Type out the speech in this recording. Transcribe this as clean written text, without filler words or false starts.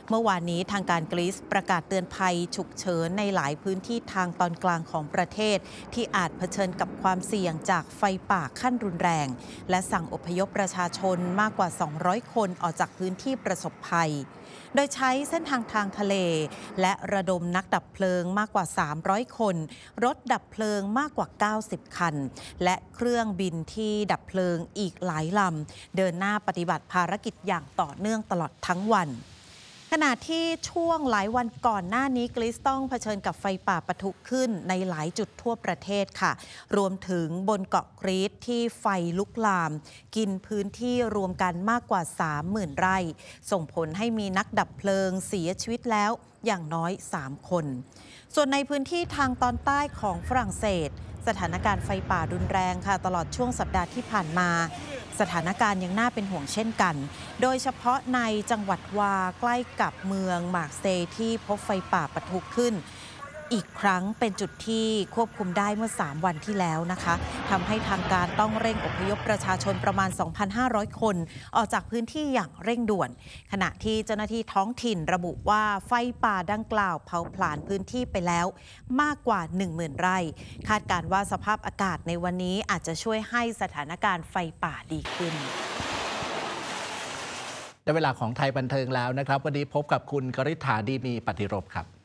เมื่อวานนี้ทางการกรีซประกาศเตือนภัยฉุกเฉินในหลายพื้นที่ทางตอนกลางของประเทศที่อาจเผชิญกับความเสี่ยงจากไฟป่าขั้นรุนแรงและสั่งอพยพประชาชนมากกว่า 200 คนออกจากพื้นที่ประสบภัยโดยใช้เส้นทางทะเลและระดมนักดับเพลิงมากกว่า 300 คนรถดับเพลิงมากกว่า 90 คันและเครื่องบินที่ดับเพลิงอีกหลายลำเดินหน้าปฏิบัติภารกิจอย่างต่อเนื่องตลอดทั้งวันขณะที่ช่วงหลายวันก่อนหน้านี้กรีซต้องเผชิญกับไฟป่าปะทุขึ้นในหลายจุดทั่วประเทศค่ะรวมถึงบนเกาะกรีซที่ไฟลุกลามกินพื้นที่รวมกันมากกว่า 30,000 ไร่ส่งผลให้มีนักดับเพลิงเสียชีวิตแล้วอย่างน้อย3 คนส่วนในพื้นที่ทางตอนใต้ของฝรั่งเศสสถานการณ์ไฟป่ารุนแรงค่ะตลอดช่วงสัปดาห์ที่ผ่านมาสถานการณ์ยังน่าเป็นห่วงเช่นกันโดยเฉพาะในจังหวัดวาใกล้กับเมืองมาร์เซย์ที่พบไฟป่าปะทุขึ้นอีกครั้งเป็นจุดที่ควบคุมได้เมื่อ3 วันที่แล้วนะคะทำให้ทางการต้องเร่งอพยพประชาชนประมาณ 2,500 คนออกจากพื้นที่อย่างเร่งด่วนขณะที่เจ้าหน้าที่ท้องถิ่นระบุว่าไฟป่าดังกล่าวเผาผลาญพื้นที่ไปแล้วมากกว่า 10,000 ไร่คาดการณ์ว่าสภาพอากาศในวันนี้อาจจะช่วยให้สถานการณ์ไฟป่าดีขึ้นได้เวลาของไทยบันเทิงแล้วนะครับวันนี้พบกับคุณกฤษฐาดีมีปฏิรบครับ